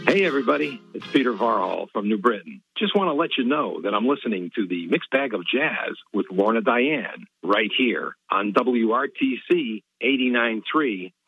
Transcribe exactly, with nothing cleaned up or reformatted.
Hey, everybody. It's Peter Varhall from New Britain. Just want to let you know that I'm listening to the Mixed Bag of Jazz with Lorna Diane right here on W R T C eighty-nine point three